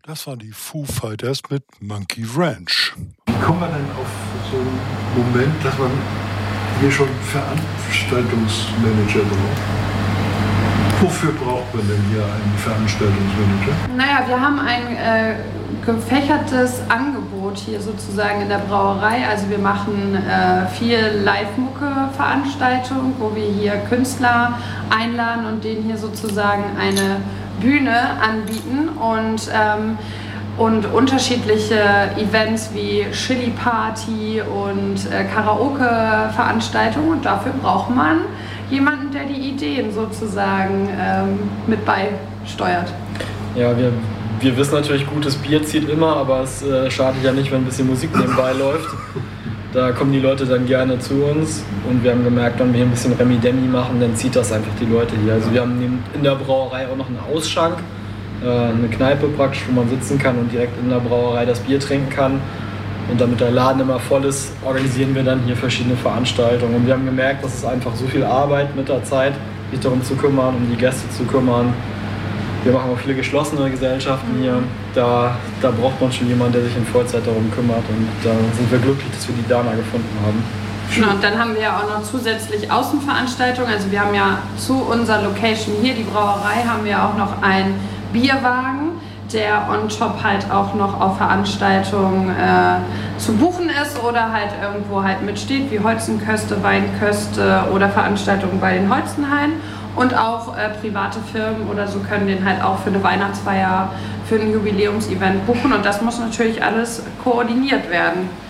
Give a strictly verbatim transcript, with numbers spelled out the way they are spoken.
Das waren die Foo Fighters mit Monkey Ranch. Wie kommt man denn auf so einen Moment, dass man hier schon Veranstaltungsmanager braucht? Wofür braucht man denn hier einen Veranstaltungsmanager? Naja, wir haben ein äh, gefächertes Angebot hier sozusagen in der Brauerei. Also wir machen äh, viel Live-Mucke-Veranstaltungen, wo wir hier Künstler einladen und denen hier sozusagen eine Bühne anbieten und ähm, und unterschiedliche Events wie Chili-Party und äh, Karaoke-Veranstaltungen, und dafür braucht man jemanden, der die Ideen sozusagen ähm, mit beisteuert. Ja, wir, wir wissen natürlich, gutes Bier zieht immer, aber es äh, schadet ja nicht, wenn ein bisschen Musik nebenbei läuft. Da kommen die Leute dann gerne zu uns, und wir haben gemerkt, wenn wir hier ein bisschen Remi-Demi machen, dann zieht das einfach die Leute hier. Also wir haben in der Brauerei auch noch einen Ausschank, eine Kneipe praktisch, wo man sitzen kann und direkt in der Brauerei das Bier trinken kann. Und damit der Laden immer voll ist, organisieren wir dann hier verschiedene Veranstaltungen. Und wir haben gemerkt, dass es einfach so viel Arbeit mit der Zeit, sich darum zu kümmern, um die Gäste zu kümmern. Wir machen auch viele geschlossene Gesellschaften hier. Da, da braucht man schon jemanden, der sich in Vollzeit darum kümmert. Und da sind wir glücklich, dass wir die Dana gefunden haben. Genau, und dann haben wir ja auch noch zusätzlich Außenveranstaltungen. Also wir haben ja zu unserer Location hier, die Brauerei, haben wir auch noch ein Bierwagen, der on top halt auch noch auf Veranstaltungen äh, zu buchen ist oder halt irgendwo halt mitsteht, wie Holzenköste, Weinköste oder Veranstaltungen bei den Holzenhain. Und auch äh, private Firmen oder so können den halt auch für eine Weihnachtsfeier, für ein Jubiläumsevent buchen, und das muss natürlich alles koordiniert werden.